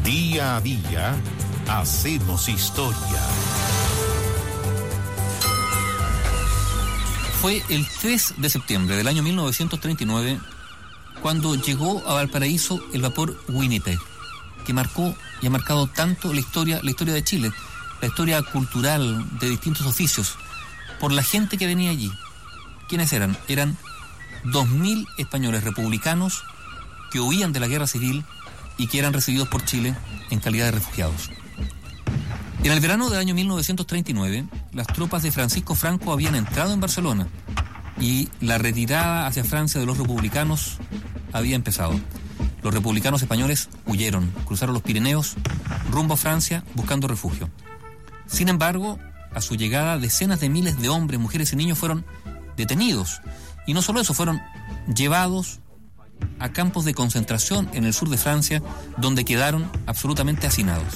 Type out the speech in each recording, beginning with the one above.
Día a día hacemos historia. Fue el 3 de septiembre del año 1939 cuando llegó a Valparaíso el vapor Winnipeg, que marcó y ha marcado tanto la historia de Chile, la historia cultural de distintos oficios, por la gente que venía allí. ¿Quiénes eran? Eran 2.000 españoles republicanos que huían de la guerra civil y que eran recibidos por Chile en calidad de refugiados. En el verano del año 1939, las tropas de Francisco Franco habían entrado en Barcelona y la retirada hacia Francia de los republicanos había empezado. Los republicanos españoles huyeron, cruzaron los Pirineos, rumbo a Francia, buscando refugio. Sin embargo, a su llegada, decenas de miles de hombres, mujeres y niños fueron detenidos. Y no solo eso, fueron llevados a campos de concentración en el sur de Francia, donde quedaron absolutamente hacinados.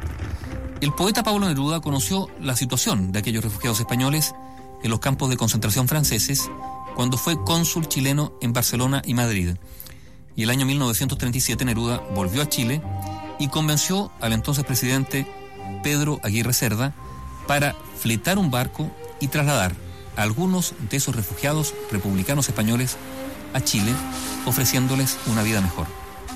El poeta Pablo Neruda conoció la situación de aquellos refugiados españoles en los campos de concentración franceses cuando fue cónsul chileno en Barcelona y Madrid. Y el año 1937 Neruda volvió a Chile y convenció al entonces presidente Pedro Aguirre Cerda para fletar un barco y trasladar a algunos de esos refugiados republicanos españoles a Chile, ofreciéndoles una vida mejor.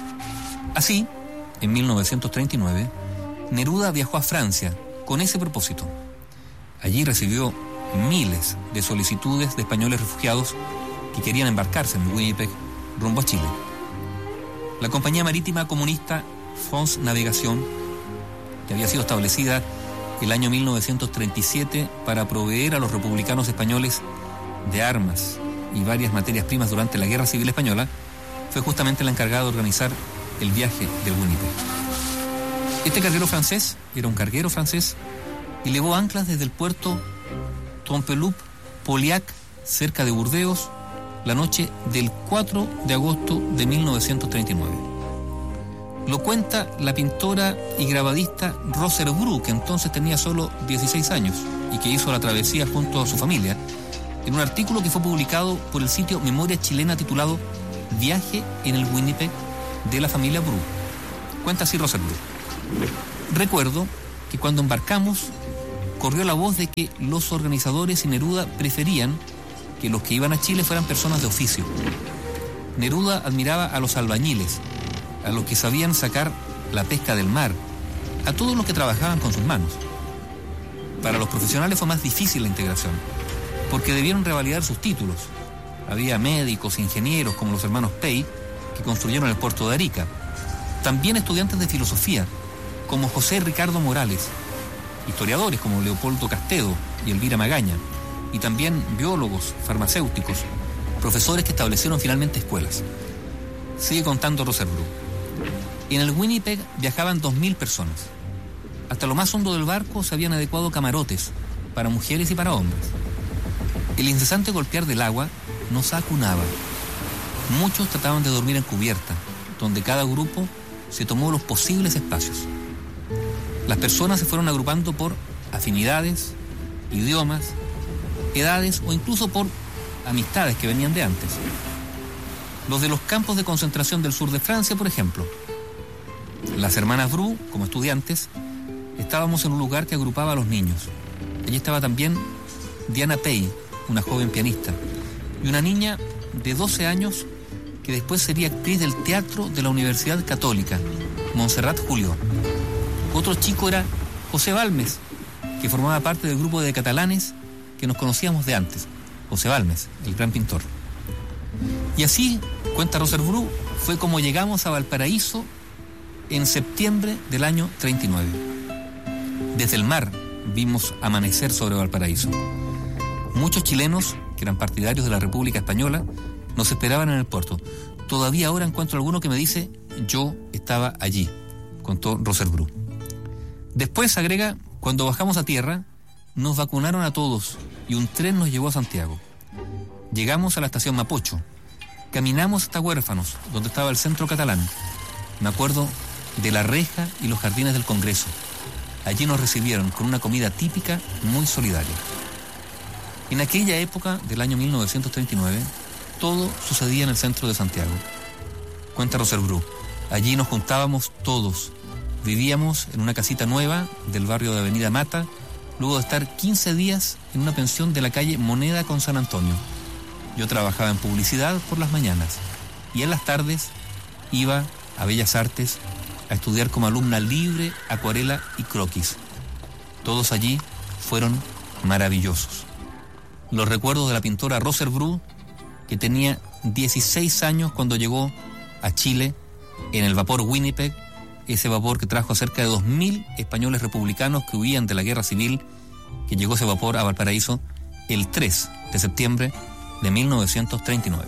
Así, en 1939, Neruda viajó a Francia con ese propósito. Allí recibió miles de solicitudes de españoles refugiados que querían embarcarse en Winnipeg rumbo a Chile. La compañía marítima comunista France Navigation, que había sido establecida el año 1937 para proveer a los republicanos españoles de armas y varias materias primas durante la Guerra Civil Española, fue justamente la encargada de organizar el viaje de Winnipeg. Este carguero francés era un carguero francés y levó anclas desde el puerto Trompeloup-Pauillac, cerca de Burdeos, la noche del 4 de agosto de 1939. Lo cuenta la pintora y grabadista Roser Bru, que entonces tenía solo 16 años y que hizo la travesía junto a su familia, en un artículo que fue publicado por el sitio Memoria Chilena titulado Viaje en el Winnipeg de la familia Bru. Cuenta así Roser Bru. Recuerdo que cuando embarcamos corrió la voz de que los organizadores y Neruda preferían que los que iban a Chile fueran personas de oficio. Neruda admiraba a los albañiles, a los que sabían sacar la pesca del mar, a todos los que trabajaban con sus manos. Para los profesionales fue más difícil la integración, porque debieron revalidar sus títulos. Había médicos, ingenieros como los hermanos Pey, que construyeron el puerto de Arica. También estudiantes de filosofía, como José Ricardo Morales, historiadores como Leopoldo Castedo y Elvira Magaña, y también biólogos, farmacéuticos, profesores que establecieron finalmente escuelas. Sigue contando Roser Bru. En el Winnipeg viajaban 2.000 personas. Hasta lo más hondo del barco se habían adecuado camarotes para mujeres y para hombres. El incesante golpear del agua nos acunaba. Muchos trataban de dormir en cubierta, donde cada grupo se tomó los posibles espacios. Las personas se fueron agrupando por afinidades, idiomas, edades o incluso por amistades que venían de antes. Los de los campos de concentración del sur de Francia, por ejemplo. Las hermanas Bru, como estudiantes, estábamos en un lugar que agrupaba a los niños. Allí estaba también Diana Pey, una joven pianista, y una niña de 12 años que después sería actriz del teatro de la Universidad Católica, Montserrat Julió. Otro chico era José Balmes, que formaba parte del grupo de catalanes que nos conocíamos de antes. José Balmes, el gran pintor. Y así, cuenta Roser Bru, fue como llegamos a Valparaíso en septiembre del año 39. Desde el mar vimos amanecer sobre Valparaíso. Muchos chilenos, que eran partidarios de la República Española, nos esperaban en el puerto. Todavía ahora encuentro alguno que me dice, yo estaba allí, contó Roser Bru. Después, agrega, cuando bajamos a tierra, nos vacunaron a todos y un tren nos llevó a Santiago. Llegamos a la estación Mapocho. Caminamos hasta Huérfanos, donde estaba el centro catalán. Me acuerdo de la reja y los jardines del Congreso. Allí nos recibieron con una comida típica muy solidaria. En aquella época del año 1939, todo sucedía en el centro de Santiago. Cuenta Roser Bru. Allí nos juntábamos todos Vivíamos en una casita nueva del barrio de Avenida Mata, luego de estar 15 días en una pensión de la calle Moneda con San Antonio. Yo trabajaba en publicidad por las mañanas y en las tardes iba a Bellas Artes a estudiar como alumna libre, acuarela y croquis. Todos allí fueron maravillosos. Los recuerdos de la pintora Roser Bru, que tenía 16 años cuando llegó a Chile en el vapor Winnipeg, ese vapor que trajo a cerca de 2.000 españoles republicanos que huían de la guerra civil, que llegó ese vapor a Valparaíso el 3 de septiembre de 1939.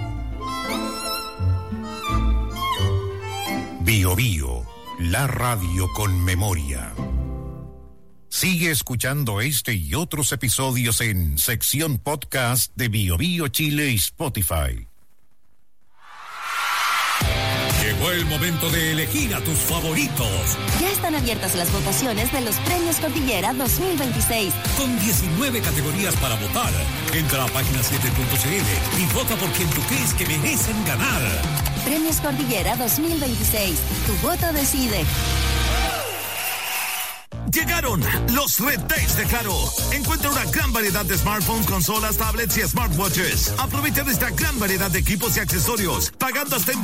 Bio Bio, la radio con memoria. Sigue escuchando este y otros episodios en sección podcast de Bio Bio Chile y Spotify. Llegó el momento de elegir a tus favoritos. Ya están abiertas las votaciones de los Premios Cordillera 2026. Con 19 categorías para votar. Entra a página7.cl y vota por quien tú crees que merecen ganar. Premios Cordillera 2026. Tu voto decide. Llegaron los Red Days de Claro. Encuentra una gran variedad de smartphones, consolas, tablets y smartwatches. Aprovecha de esta gran variedad de equipos y accesorios, pagando hasta en